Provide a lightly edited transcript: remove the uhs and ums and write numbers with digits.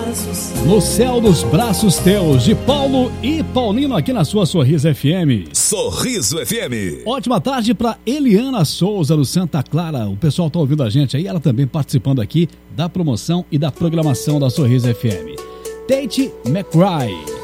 No céu dos braços teus, de Paulo e Paulino aqui na sua Sorriso FM. Sorriso FM. Ótima tarde para Eliana Souza do Santa Clara. O pessoal tá ouvindo a gente aí, ela também participando aqui da promoção e da programação da Sorriso FM. Tate McRae,